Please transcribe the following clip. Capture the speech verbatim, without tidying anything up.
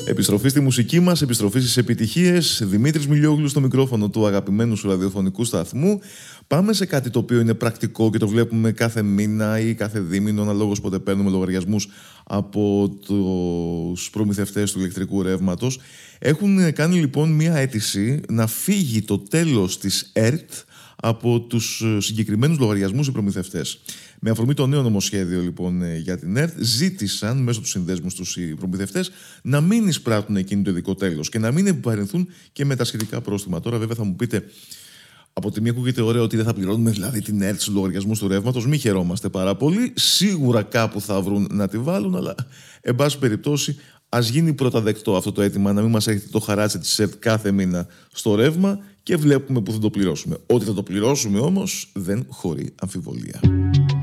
Επιστροφή στη μουσική μας, επιστροφή στις επιτυχίες. Δημήτρης Μιλιόγλου στο μικρόφωνο του αγαπημένου σου ραδιοφωνικού σταθμού. Πάμε σε κάτι το οποίο είναι πρακτικό και το βλέπουμε κάθε μήνα ή κάθε δίμηνο, αναλόγως πότε παίρνουμε λογαριασμούς από τους προμηθευτές του ηλεκτρικού ρεύματος. Έχουν κάνει λοιπόν μία αίτηση να φύγει το τέλος της ΕΡΤ από τους συγκεκριμένους λογαριασμούς οι προμηθευτές. Με αφορμή το νέο νομοσχέδιο λοιπόν για την ΕΡΤ, ζήτησαν μέσω του συνδέσμου τους οι προμηθευτές να μην εισπράττουν εκείνο το ειδικό τέλος και να μην επιβαρυνθούν και με τα σχετικά πρόστιμα. Τώρα, βέβαια, θα μου πείτε, από τη μία ακούγεται ωραίο ότι δεν θα πληρώνουμε δηλαδή την ΕΡΤ στους λογαριασμούς του ρεύματος. Μη χαιρόμαστε πάρα πολύ. Σίγουρα κάπου θα βρουν να τη βάλουν, αλλά εν πάση περιπτώσει, ας γίνει πρώτα δεκτό αυτό το αίτημα να μην μας έχετε το χαράτσι της ΕΡΤ κάθε μήνα στο ρεύμα και βλέπουμε που θα το πληρώσουμε. Ότι θα το πληρώσουμε όμως δεν χωρεί αμφιβολία.